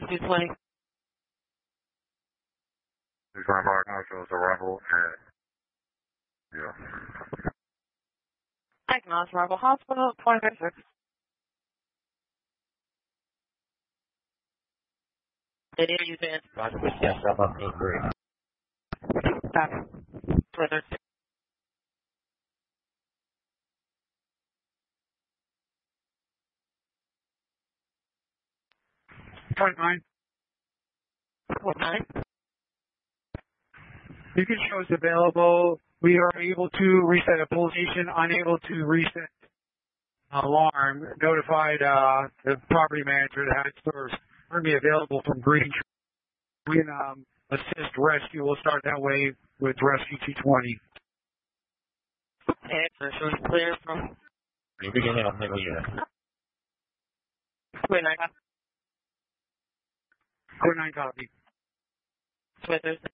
220. This line Park Marshall's arrival at, yeah. Diagnosed Arrival Hospital, 26. Did you advance? Roger, we can't stop up to agree. Copy. Twitter. .9. 49. Beacon shows available. We are able to reset a pull station, unable to reset alarm. Notified the property manager that had stores going to be available from Green. We can assist rescue. We'll start that way with Rescue 220. Okay, so it's clear from. You begin on the unit. 29. 49 copy. Twitter.